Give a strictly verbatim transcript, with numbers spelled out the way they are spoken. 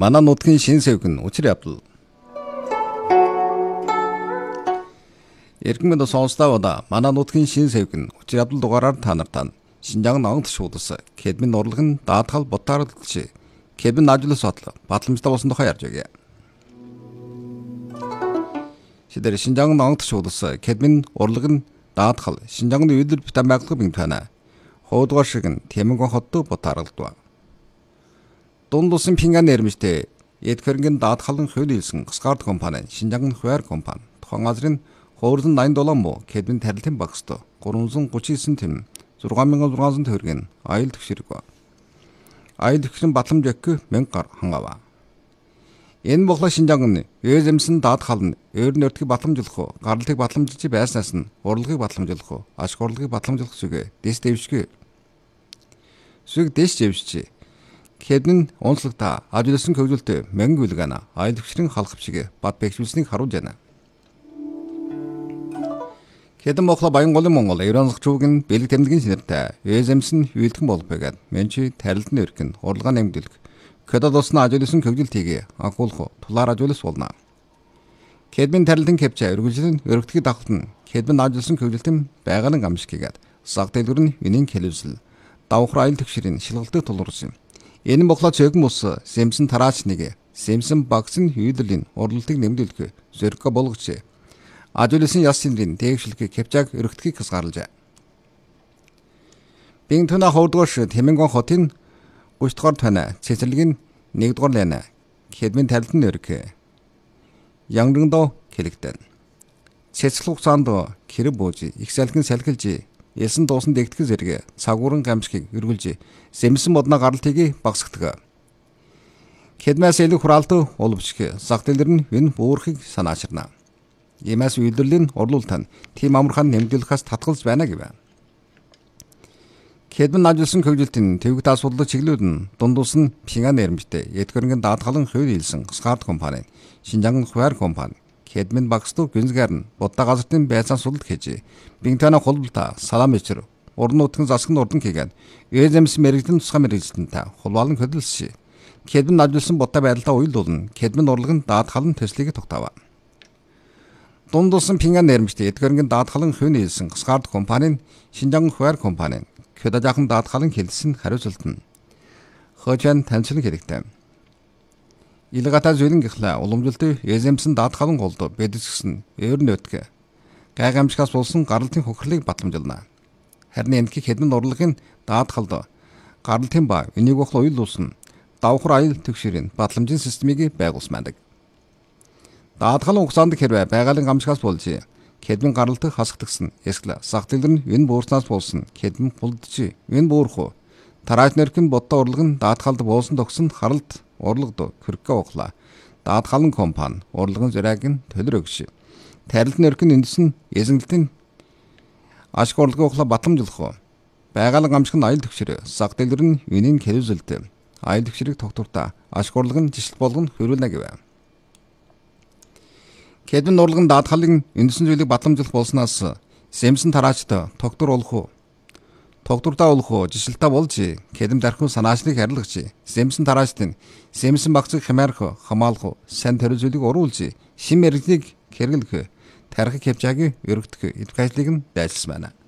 Манай нутгийн шин сэвгэн учир явдал. Эргэн мэд сонсдоодаа манай нутгийн шин сэвгэн учир явдал дугаараар та нартай Шинжаан ногоон тушуудас Кедмийн урлагын даатгал ботаарлагч Кедмийн ажлын сотло батламжтай болсон тухай ярьж байгаа. Шидэр Шинжаан ногоон тушуудас Кедмийн урлагын даатгал Шинжааны үйлдвэр битэн байгууллага бинтана хоодгоор шиг нь Тэмэнгон хотод ботаарлагдав. Дунд усын пинган нэрмжтэй эдгэрнгийн даатгалын хууль хэлсэн Гасгард компани Шинжаан хуваар компани тухайн газрын хуурлын найман долоон муу Кедмийн тарилтын багсд гуравсан гучин девять тэм зургаан мянган зургаан төгрөгийн аял төгшөрөг. Аял төгшрийн батламж өгөх мянга хангава. Энэ боглоо Шинжаан өөзөмсөн даатгал нь өөр нөртгийг батламжлах, гарлыг батламжиж байснаас нь урлагийг батламжлах, ашиг урлагийг батламжлах зүгээ дэс дэвшгэ. Зүг дэс дэвшчи. Кедмийн онцлогта ажлын хөгжүүлэлт мянга үлгана аял төгшрийн халахвчиг бат бэхжүүлснийг харуулж байна. Кедэн боглоо Баянголын Монгол Евронсох чуугийн бэлэг тэмдгийн синэртэй өөзөмсөн үйлдэх болох байгаад менчи тарилтны өргөн урлагаа нэмдэлг Кедад усны ажлын хөгжүүлэлтийг анхуулах тулаар ажуулс болно. Кедмийн тарилтын кэпча өргөжлөн өргөдгийг давхтан Кедмийн ажлын хөгжүүлэлтийн байгалийн амжиггээд саг дэлгэр нь энийн хэлэлсэл давхар аял төгшрийн шилгэлтэд тулгарсан. Энэ боглоо цөөгөн ус Сэмсэн тараачныг Сэмсэн багсын хүйдэлийн урлалтыг нэмдэлг зөргө болгоч. Ажлын яс синдрийн дээгшлэгийг кэпчаг өргөдгийг хасгаарлажээ. Бинтуна хоордгош Тэмэнгон хотын гуравдугаар тоноо цэцэрлэгийн нэгдүгээр лайна Кедмийн тарилтын өрг Янграндо хэлэгдэн. Цэцлэг хугацаанд хэрэг бууж их салхин салхилж ялсан дуусан дэгтгэн зэрэг цагууран гамшигыг өргөлж Сэмсэн модны гаралтыг багсагдаг. Кедмээс илүү хураалтын улвчг зах дэлгэр нь энэ буурхыг санаачирна. Иймээс үйлдвэрлэлийн урлуултанд тийм амархан нэмэгдүүлэхээс татгалж байна гэв. Кедмийн ажлын хөгжүүлэлтийн төвөгт асуудлыг чиглүүлд нь дундус нь пинган нэрмжтэй эдгэрнгийн даатгалын хууль хэлсэн Гасгард компани Шинжаан хуваар компани Кедмийн багсд гүнзгийр нь будаа газрын байцаан судалт хийж бинтана холболта салам ичэр уран нутгийн засгийн урдан хийгээд өөзөмс мэрэгдэн тусгай мэрэгжлэнтэй хулбаалan хөдөлсөн. Кедмийн ажлын будаа байралтаа уйлдуулна Кедмийн урлагын даатгалын төслийг тогтоов. Дундулсан пинган нэрмжтэй эдгэрнгийн даатгалын хууль хэлсэн Гасгард компани Шинжаан хуваар компани Кедажахан даатгалын хэлсэн хариуцлалт нь хожаан таньчлан хэрэгтэй. Илгата зүйлэн гихлэ уламжлалт эзэмсэн даатгалын голд бэдэсгсэн өөр нөтгө гайгамшигаас болсон гаралтын хөхрлийг батламжлана. Харин энэхийг Кедмийн урлагийн даатгалд гаралтын ба энийг бохол уйлуулсан давхар аял төгшрийн батламжийн системийг байгуулсан байдаг. Даатгалын хугацаанд хэрвээ байгалийн гамшигаас болж Кедмийн гаралт хасагдсан эсвэл сах дэлгэр нь энэ буурснаас болсон Кедмийн хулдж энэ буурх тарааж нэрхэн бодтой урлагын даатгалд буусан тогсон харалт урлагд хөргөө ухлаа. Даатгалын компани урлагын зураг нь төлөр өгш. Тарилт нэрхэн эндс нь эзэнгэлтийн ашиг урлагын ухлаа батламжлах. Байгалийн гамшиг нь аял төгшөр сах дэлгэр нь энийн хэлэлзэлт аял төгшрийг тогтворта ашиг урлагын жишл болгон хөрвүүлнэ гэв. Кедмийн урлагын даатгалын эндсэн зүйлийг батламжлах болсноос Сэмсэн тараачд тогтвор олох, тогтвортой олох жишэлтэй болж Кедм дархин санаачлыг харилгач. Сэмсэн тараачдын Сэмсэн багцыг хямаарах, хамгаалах, сайн төрөл зүйлийг уруулж, шин мэрэгжлийг хэрэглэх, тархи кэпчагийн өргөдөх эдгээрийг нь дайсалсан байна.